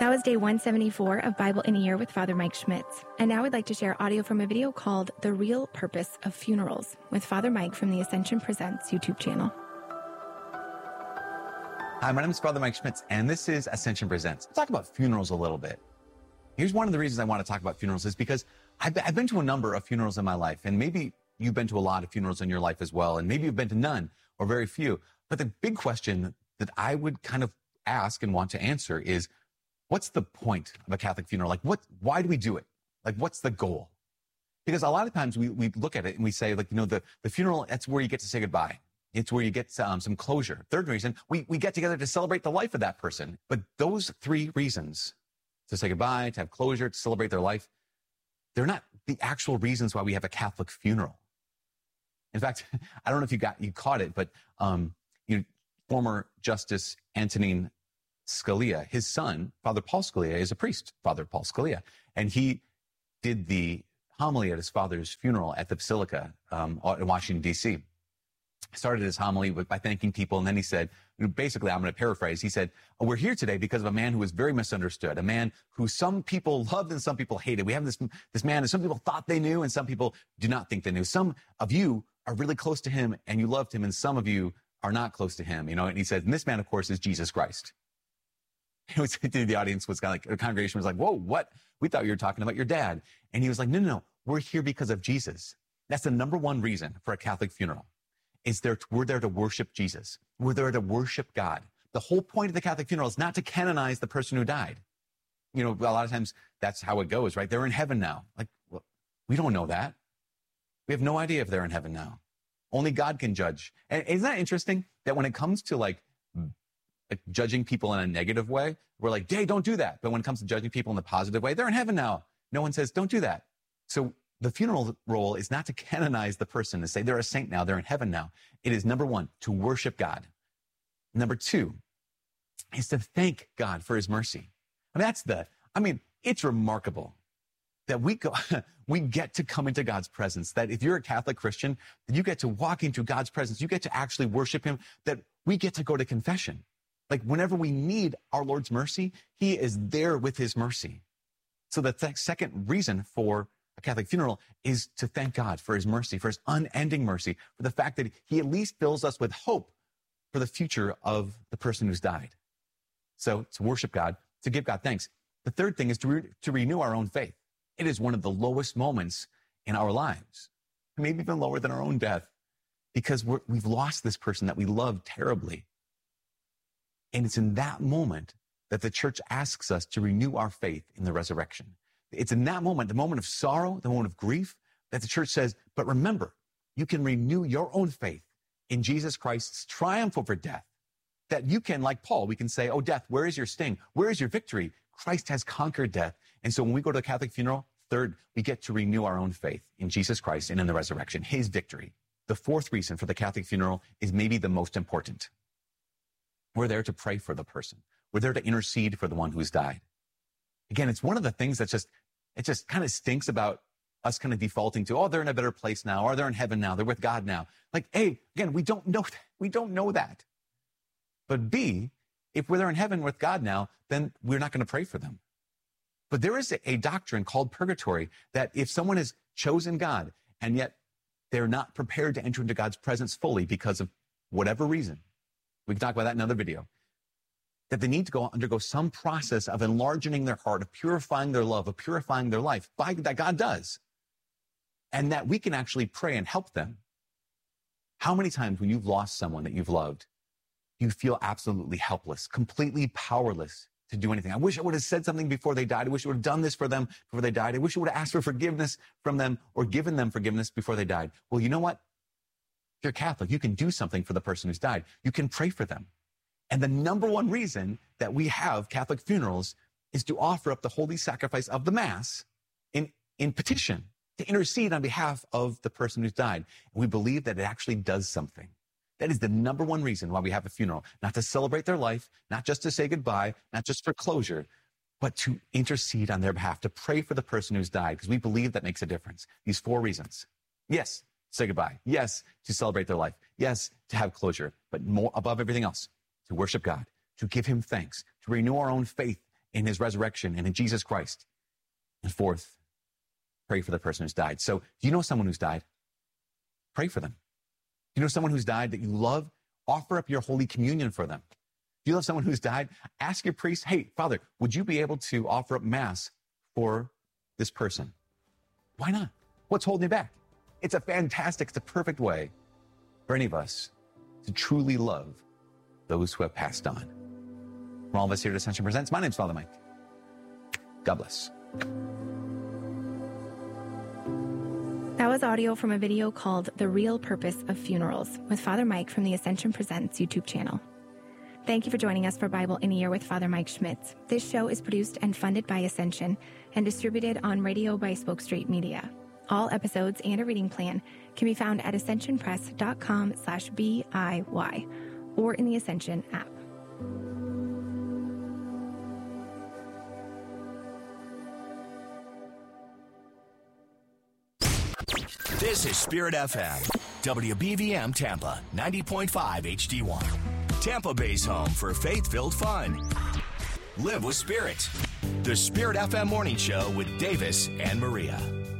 That was day 174 of Bible in a Year with Father Mike Schmitz. And now I'd like to share audio from a video called The Real Purpose of Funerals with Father Mike from the Ascension Presents YouTube channel. Hi, my name is Father Mike Schmitz, and this is Ascension Presents. Let's talk about funerals a little bit. Here's one of the reasons I want to talk about funerals is because I've been to a number of funerals in my life, and maybe you've been to a lot of funerals in your life as well, and maybe you've been to none or very few. But the big question that I would kind of ask and want to answer is, what's the point of a Catholic funeral? Like, why do we do it? Like, what's the goal? Because a lot of times we look at it and we say, like, the funeral, that's where you get to say goodbye. It's where you get some closure. Third reason, we get together to celebrate the life of that person. But those three reasons, to say goodbye, to have closure, to celebrate their life, they're not the actual reasons why we have a Catholic funeral. In fact, I don't know if you caught it, but former Justice Antonin Scalia, his son, Father Paul Scalia, is a priest, Father Paul Scalia. And he did the homily at his father's funeral at the Basilica in Washington, D.C. Started his homily by thanking people, and then he said, basically, I'm going to paraphrase, he said, we're here today because of a man who was very misunderstood, a man who some people loved and some people hated. We have this man, and some people thought they knew, and some people do not think they knew. Some of you are really close to him, and you loved him, and some of you are not close to him, and he said, and this man, of course, is Jesus Christ. The audience was kind of like, the congregation was like, whoa, what? We thought you were talking about your dad. And he was like, no, we're here because of Jesus. That's the number one reason for a Catholic funeral. We're there to worship Jesus. We're there to worship God. The whole point of the Catholic funeral is not to canonize the person who died. A lot of times that's how it goes, right? They're in heaven now. Like, well, we don't know that. We have no idea if they're in heaven now. Only God can judge. And isn't that interesting that when it comes to like judging people in a negative way, we're like, hey, don't do that. But when it comes to judging people in the positive way, they're in heaven now. No one says, don't do that. So the funeral role is not to canonize the person, to say they're a saint now, they're in heaven now. It is, number one, to worship God. Number two is to thank God for his mercy. It's remarkable that we get to come into God's presence, that if you're a Catholic Christian, that you get to walk into God's presence, you get to actually worship him, that we get to go to confession. Like whenever we need our Lord's mercy, he is there with his mercy. So the second reason for a Catholic funeral is to thank God for his mercy, for his unending mercy, for the fact that he at least fills us with hope for the future of the person who's died. So to worship God, to give God thanks. The third thing is to renew our own faith. It is one of the lowest moments in our lives, maybe even lower than our own death, because we've lost this person that we love terribly. And it's in that moment that the church asks us to renew our faith in the resurrection. It's in that moment, the moment of sorrow, the moment of grief, that the church says, but remember, you can renew your own faith in Jesus Christ's triumph over death. That you can, like Paul, we can say, oh, death, where is your sting? Where is your victory? Christ has conquered death. And so when we go to the Catholic funeral, third, we get to renew our own faith in Jesus Christ and in the resurrection, his victory. The fourth reason for the Catholic funeral is maybe the most important. We're there to pray for the person. We're there to intercede for the one who's died. Again, it's one of the things that it just kind of stinks about us kind of defaulting to, oh, they're in a better place now, or they're in heaven now, they're with God now. Like, A, again, we don't know that. We don't know that. But B, if they're in heaven with God now, then we're not going to pray for them. But there is a doctrine called purgatory that if someone has chosen God and yet they're not prepared to enter into God's presence fully because of whatever reason, we can talk about that in another video, that they need to undergo some process of enlarging their heart, of purifying their love, of purifying their life, that God does. And that we can actually pray and help them. How many times when you've lost someone that you've loved, you feel absolutely helpless, completely powerless to do anything? I wish I would have said something before they died. I wish I would have done this for them before they died. I wish I would have asked for forgiveness from them or given them forgiveness before they died. Well, you know what? If you're Catholic, you can do something for the person who's died. You can pray for them. And the number one reason that we have Catholic funerals is to offer up the holy sacrifice of the Mass in petition, to intercede on behalf of the person who's died. And we believe that it actually does something. That is the number one reason why we have a funeral, not to celebrate their life, not just to say goodbye, not just for closure, but to intercede on their behalf, to pray for the person who's died, because we believe that makes a difference. These four reasons. Yes, say goodbye. Yes, to celebrate their life. Yes, to have closure, but more above everything else, to worship God, to give him thanks, to renew our own faith in his resurrection and in Jesus Christ. And fourth, pray for the person who's died. So do you know someone who's died? Pray for them. Do you know someone who's died that you love? Offer up your Holy Communion for them. Do you love someone who's died? Ask your priest, hey, Father, would you be able to offer up Mass for this person? Why not? What's holding you back? It's a perfect way for any of us to truly love those who have passed on. From all of us here at Ascension Presents, my name's Father Mike. God bless. That was audio from a video called The Real Purpose of Funerals with Father Mike from the Ascension Presents YouTube channel. Thank you for joining us for Bible in a Year with Father Mike Schmitz. This show is produced and funded by Ascension and distributed on radio by Spoke Street Media. All episodes and a reading plan can be found at ascensionpress.com/BIY or in the Ascension app. This is Spirit FM, WBVM Tampa, 90.5 HD1. Tampa Bay's home for faith-filled fun. Live with Spirit. The Spirit FM Morning Show with Davis and Maria.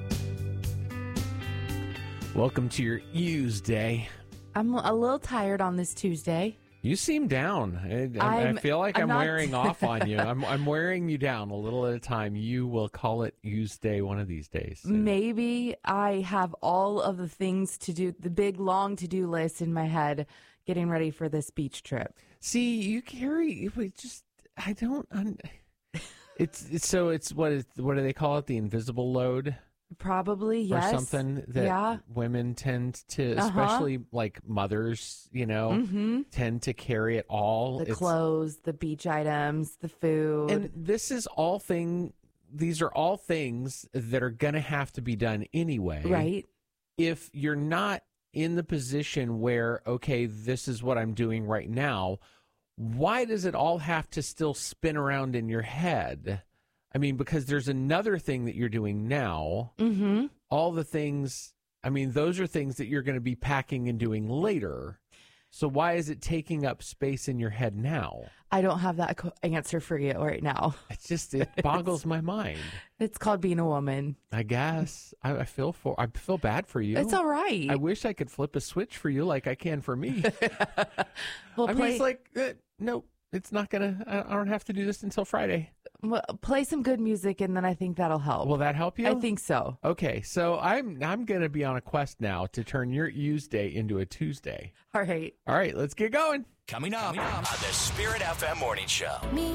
Welcome to your Tuesday. I'm a little tired on this Tuesday. You seem down. I feel like I'm wearing off on you. I'm wearing you down a little at a time. You will call it Tuesday one of these days. Maybe I have all of the things to do, the big, long to-do list in my head, getting ready for this beach trip. See, you carry, I don't, it's what do they call it? The invisible load? Probably, yes. Or something that women tend to, especially like mothers, tend to carry it all. The clothes, the beach items, the food. And these are all things that are going to have to be done anyway. Right. If you're not in the position where, okay, this is what I'm doing right now, why does it all have to still spin around in your head? I mean, because there's another thing that you're doing now. Mm-hmm. All the things, those are things that you're going to be packing and doing later. So why is it taking up space in your head now? I don't have that answer for you right now. It boggles my mind. It's called being a woman. I guess. I feel bad for you. It's all right. I wish I could flip a switch for you like I can for me. It's like, nope, it's not going to, I don't have to do this until Friday. Well, play some good music, and then I think that'll help. Will that help you? I think so. Okay, so I'm going to be on a quest now to turn your Tuesday into a Tuesday. All right. All right, let's get going. Coming up on the Spirit FM Morning Show.